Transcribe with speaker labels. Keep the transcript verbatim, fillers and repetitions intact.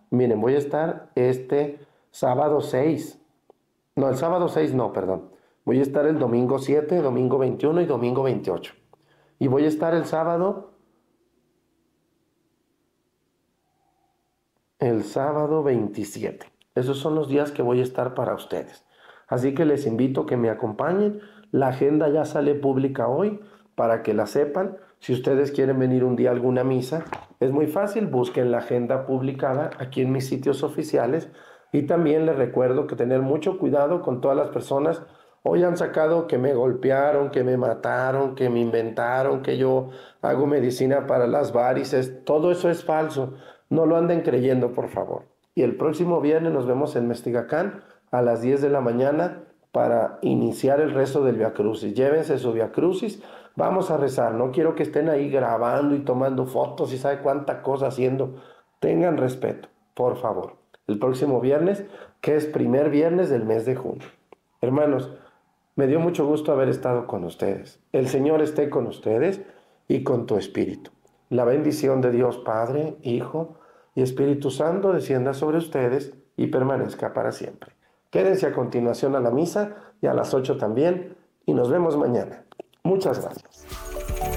Speaker 1: Miren, voy a estar este sábado seis. No, el sábado seis no, perdón. Voy a estar el domingo siete, domingo veintiuno y domingo veintiocho. Y voy a estar el sábado, el sábado veintisiete. Esos son los días que voy a estar para ustedes. Así que les invito a que me acompañen. La agenda ya sale pública hoy para que la sepan. Si ustedes quieren venir un día a alguna misa, es muy fácil. Busquen la agenda publicada aquí en mis sitios oficiales. Y también les recuerdo que tener mucho cuidado con todas las personas. Hoy han sacado que me golpearon, que me mataron, que me inventaron, que yo hago medicina para las varices. Todo eso es falso. No lo anden creyendo, por favor. Y el próximo viernes nos vemos en Mestigacán a las diez de la mañana para iniciar el rezo del Via Crucis. Llévense su Via Crucis. Vamos a rezar. No quiero que estén ahí grabando y tomando fotos y sabe cuánta cosa haciendo. Tengan respeto, por favor. El próximo viernes, que es primer viernes del mes de junio. Hermanos, me dio mucho gusto haber estado con ustedes. El Señor esté con ustedes y con tu espíritu. La bendición de Dios Padre, Hijo y Espíritu Santo descienda sobre ustedes y permanezca para siempre. Quédense a continuación a la misa y a las ocho también y nos vemos mañana. Muchas gracias.